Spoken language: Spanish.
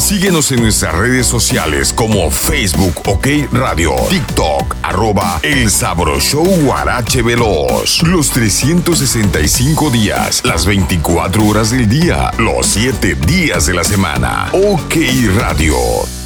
Síguenos en nuestras redes sociales como Facebook OK Radio, TikTok @El Sabro Show Guarache Veloz. Los 365 días, las 24 horas del día, los 7 días de la semana. OK Radio.